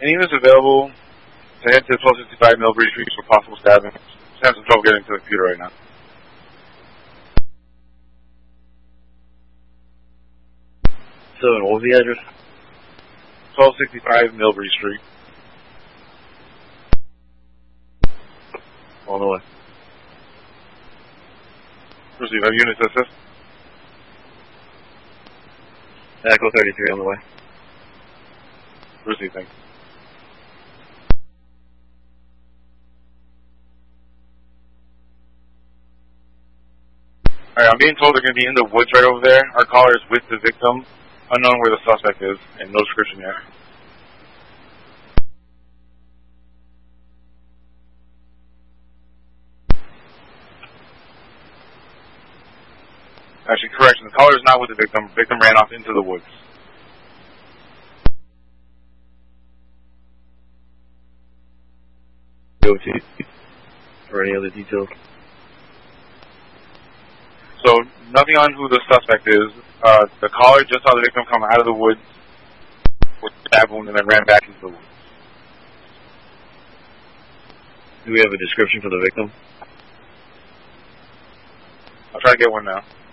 Any units available to head to 1265 Millbury Street for possible stabbing? Just having some trouble getting to the computer right now. So, what was the address? 1265 Millbury Street. On the way. Receive. Have units to assist? Echo 33 on the way. Receive, thanks. Alright, I'm being told they're going to be in the woods right over there. Our caller is with the victim, unknown where the suspect is, and no description yet. Actually, correction, the caller is not with the victim. The victim ran off into the woods. For any other details? So, nothing on who the suspect is. The caller just saw the victim come out of the woods with a stab wound and then ran back into the woods. Do we have a description for the victim? I'll try to get one now.